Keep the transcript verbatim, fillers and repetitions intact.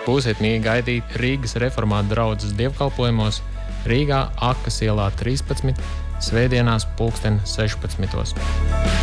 Būsiet mīgi gaidīti Rīgas reformātu draudzes dievkalpojumos Rīgā Akas ielā trīspadsmit, svētdienās pulksten sešpadsmitos.